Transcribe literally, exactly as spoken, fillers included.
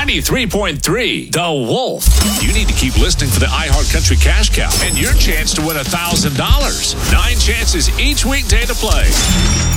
ninety-three point three The Wolf. You need to keep listening for the iHeart Country Cash Cow and your chance to win one thousand dollars. Nine chances each weekday to play.